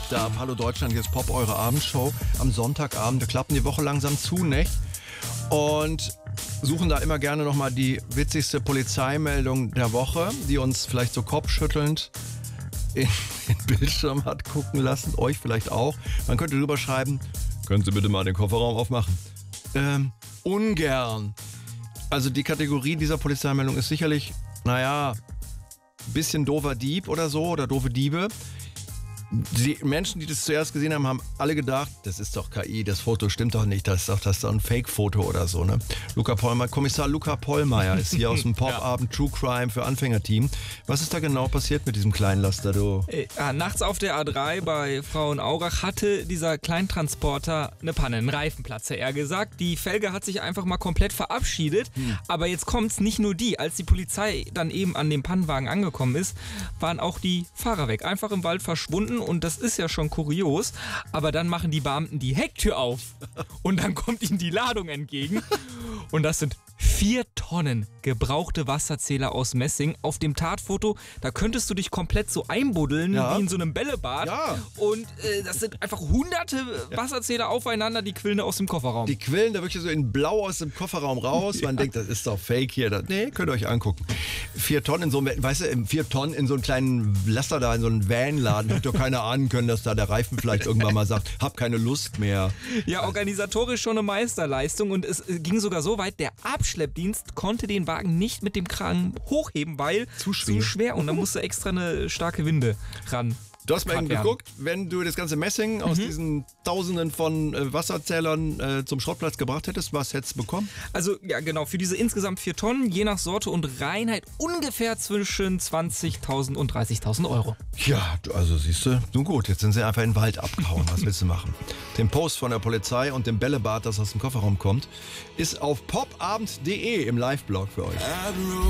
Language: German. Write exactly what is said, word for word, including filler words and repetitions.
klappt ab. Hallo Deutschland, hier ist Pop, eure Abendshow. Am Sonntagabend, da klappen die Woche langsam zu, nicht? Und suchen da immer gerne nochmal die witzigste Polizeimeldung der Woche, die uns vielleicht so kopfschüttelnd in den Bildschirm hat gucken lassen. Euch vielleicht auch. Man könnte drüber schreiben, können Sie bitte mal den Kofferraum aufmachen? Ähm, ungern. Also die Kategorie dieser Polizeimeldung ist sicherlich, naja, ein bisschen doofer Dieb oder so oder doofe Diebe. Die Menschen, die das zuerst gesehen haben, haben alle gedacht, das ist doch K I, das Foto stimmt doch nicht, das ist doch, das ist doch ein Fake-Foto oder so. Ne? Luca Pollmeier, Kommissar Luca Pollmeier ist hier aus dem Popabend True Crime für Anfängerteam. Was ist da genau passiert mit diesem Kleinlaster, du? Ja, nachts auf der A drei bei Frauenaurach hatte dieser Kleintransporter eine Panne, einen Reifenplatzer, eher gesagt. Die Felge hat sich einfach mal komplett verabschiedet. Hm. Aber jetzt kommt's, nicht nur die. Als die Polizei dann eben an dem Pannenwagen angekommen ist, waren auch die Fahrer weg. Einfach im Wald verschwunden. Und das ist ja schon kurios, aber dann machen die Beamten die Hecktür auf und dann kommt ihnen die Ladung entgegen und das sind vier Tonnen gebrauchte Wasserzähler aus Messing. Auf dem Tatfoto, da könntest du dich komplett so einbuddeln, ja, wie in so einem Bällebad. Ja. Und äh, das sind einfach hunderte ja. Wasserzähler aufeinander, die quillen aus dem Kofferraum. Die quillen da wirklich so in blau aus dem Kofferraum raus. Man ja. denkt, das ist doch fake hier. Das, nee, könnt ihr euch angucken. Vier Tonnen in so einem, weißt du, vier Tonnen in so einen kleinen Laster da, in so einen Vanladen. Hätte doch keiner ahnen können, dass da der Reifen vielleicht irgendwann mal sagt, hab keine Lust mehr. Ja, organisatorisch schon eine Meisterleistung und es ging sogar so weit, der Abschleppdienst konnte den Wagen nicht mit dem Kran hochheben, weil zu schwer, zu schwer und da musste extra eine starke Winde ran. Du hast mal eben geguckt, wenn du das ganze Messing aus mhm. diesen Tausenden von äh, Wasserzählern äh, zum Schrottplatz gebracht hättest, was hättest du bekommen? Also, ja genau, für diese insgesamt vier Tonnen, je nach Sorte und Reinheit, ungefähr zwischen zwanzigtausend und dreißigtausend Euro. Ja, also siehst du, nun gut, jetzt sind sie einfach in den Wald abgehauen. Was willst du machen? Den Post von der Polizei und dem Bällebad, das aus dem Kofferraum kommt, ist auf popabend punkt de im Live-Blog für euch.